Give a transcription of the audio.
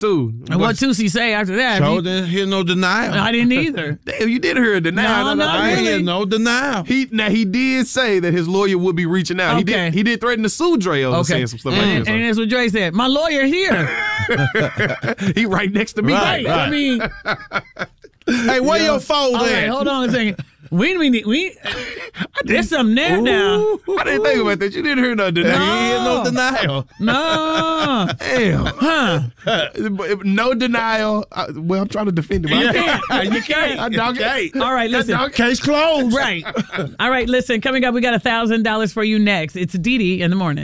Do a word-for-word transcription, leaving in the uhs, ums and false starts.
Stu. And what Tusi say after that? So He- didn't hear no denial. I didn't either. Damn, you did hear a denial. No, not I ain't really. hear no denial. He now he did say that his lawyer would be reaching out. He Okay. did he did threaten to sue Dre over Okay. saying some stuff and, like that. and that's what Dre said. My lawyer here. So. He right next to me. Right, I mean, Hey, where your phone all right, at? hold on a second. We we we. There's something there now. Ooh, I didn't think about that. You didn't hear no He denial. ain't hear no denial. No. Damn. Huh. No denial. I, well, I'm trying to defend him. You can't. You can't. I dog it. All right, listen. Case closed. Right. All right, listen. Coming up, we got a thousand dollars for you next. It's Dee Dee in the morning.